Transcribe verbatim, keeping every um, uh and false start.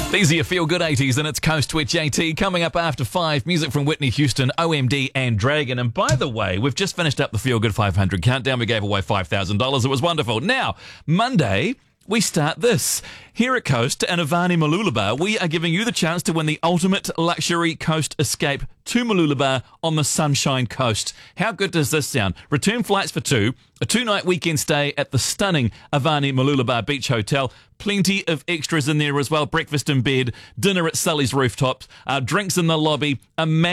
These are your feel-good eighties and it's Coast with J T. Coming up after five, music from Whitney Houston, O M D and Dragon. And by the way, we've just finished up the Feel-Good five hundred countdown. We gave away five thousand dollars. It was wonderful. Now, Monday, we start this. Here at Coast and Avani Mooloolaba, we are giving you the chance to win the ultimate luxury coast escape to Mooloolaba on the Sunshine Coast. How good does this sound? Return flights for two, a two-night weekend stay at the stunning Avani Mooloolaba Beach Hotel, plenty of extras in there as well, breakfast in bed, dinner at Sully's Rooftops, uh, drinks in the lobby, a